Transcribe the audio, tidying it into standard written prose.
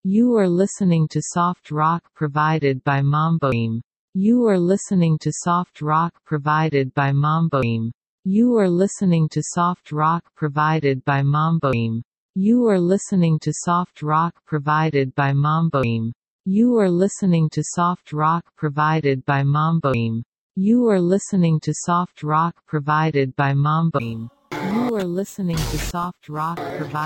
You are listening to soft rock provided by Mamboim. You are listening to soft rock provided by Mamboim. You are listening to soft rock provided by Mamboim. You are listening to soft rock provided by Mamboim. You are listening to soft rock provided by Mamboim. You are listening to soft rock provided by Mamboim. You are listening to soft rock provided